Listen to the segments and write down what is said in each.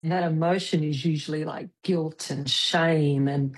And that emotion is usually like guilt and shame and,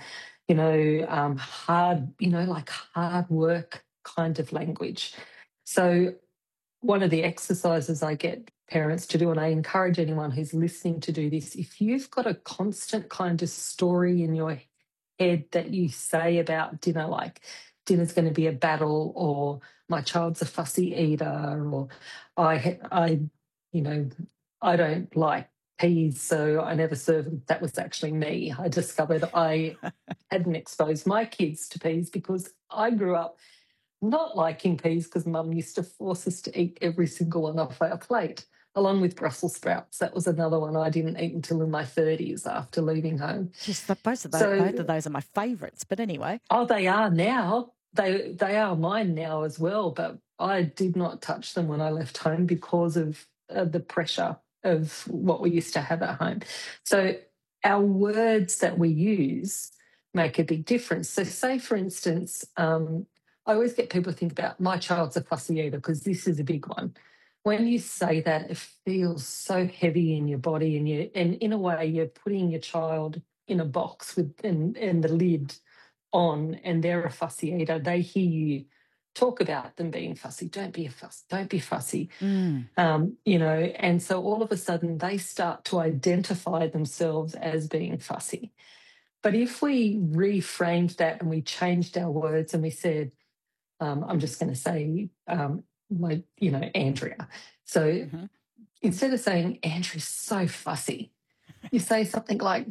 hard, like hard work kind of language. So one of the exercises I get parents to do, and I encourage anyone who's listening to do this, if you've got a constant kind of story in your head that you say about dinner, like dinner's going to be a battle, or my child's a fussy eater, or I, you know, I don't like peas, so I never serve them. That was actually me. I discovered I hadn't exposed my kids to peas because I grew up not liking peas because mum used to force us to eat every single one off our plate, along with Brussels sprouts. That was another one I didn't eat until in my 30s after leaving home. Just both of So, those are my favourites. But anyway. oh, they are now. They are mine now as well, but I did not touch them when I left home because of the pressure of what we used to have at home. So our words that we use make a big difference. So say, for instance, I always get people to think about my child's a fussy eater because this is a big one. When you say that, it feels so heavy in your body, and in a way, you're putting your child in a box with and the lid on, and they're a fussy eater. They hear you talk about them being fussy. Don't be a fuss. Don't be fussy. And so all of a sudden they start to identify themselves as being fussy. But if we reframed that and we changed our words and we said, I'm just going to say, Andrea. So instead of saying Andrea's so fussy, you say something like,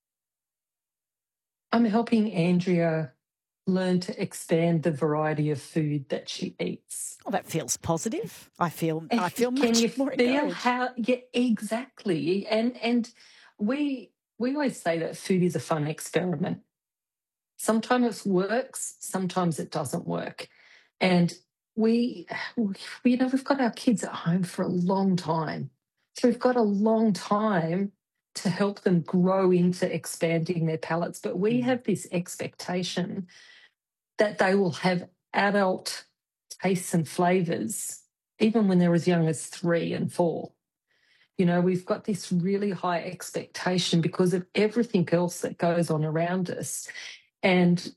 I'm helping Andrea learn to expand the variety of food that she eats. Oh, that feels positive. I feel Can you much more feel encouraged. how? Yeah, exactly. And we always say that food is a fun experiment. Sometimes it works, sometimes it doesn't work, and we've got our kids at home for a long time, so we've got a long time to help them grow into expanding their palates. But we have this expectation that they will have adult tastes and flavors, even when they're as young as 3 and 4. We've got this really high expectation because of everything else that goes on around us. And,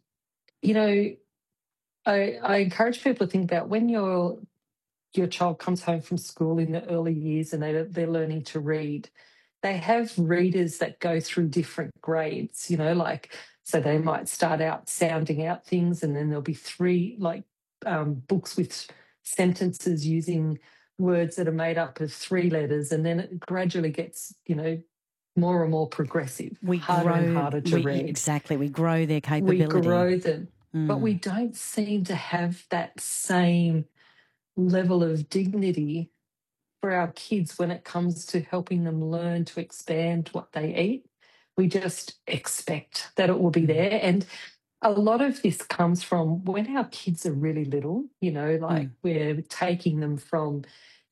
I encourage people to think about when your child comes home from school in the early years and they're learning to read, they have readers that go through different grades, so they might start out sounding out things, and then there'll be 3 books with sentences using words that are made up of 3 letters, and then it gradually gets, more and more progressive, harder and harder to read. Exactly. We grow their capability. We grow them, but we don't seem to have that same level of dignity for our kids when it comes to helping them learn to expand what they eat. We just expect that it will be there. And a lot of this comes from when our kids are really little, we're taking them from,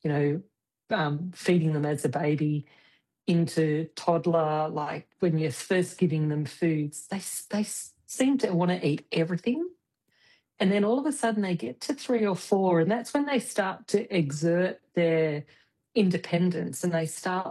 feeding them as a baby into toddler, like when you're first giving them foods, they seem to want to eat everything. And then all of a sudden they get to 3 or 4, and that's when they start to exert their independence, and they start,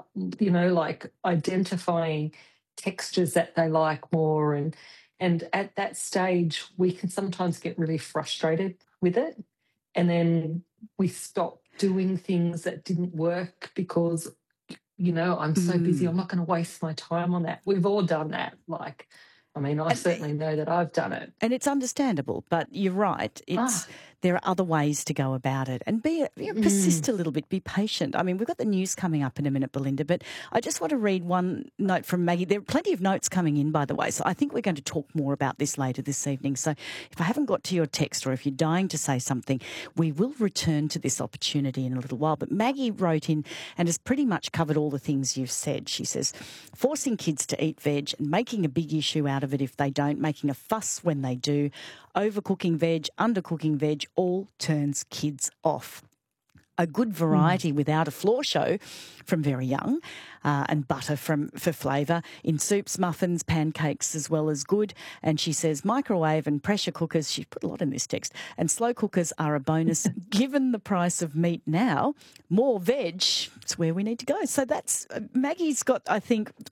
identifying textures that they like more. And at that stage, we can sometimes get really frustrated with it. And then we stop doing things that didn't work because, I'm so busy. I'm not going to waste my time on that. We've all done that. I certainly know that I've done it. And it's understandable, but you're right. There are other ways to go about it, and persist a little bit, be patient. I mean, we've got the news coming up in a minute, Belinda, but I just want to read one note from Maggie. There are plenty of notes coming in, by the way, so I think we're going to talk more about this later this evening. So if I haven't got to your text, or if you're dying to say something, we will return to this opportunity in a little while. But Maggie wrote in and has pretty much covered all the things you've said. She says, forcing kids to eat veg and making a big issue out of it if they don't, making a fuss when they do, overcooking veg, undercooking veg, all turns kids off. A good variety without a floor show from very young, and butter for flavour in soups, muffins, pancakes as well as good. And she says microwave and pressure cookers, she put a lot in this text, and slow cookers are a bonus. Given the price of meat now, more veg, it's where we need to go. So that's, Maggie's got, I think,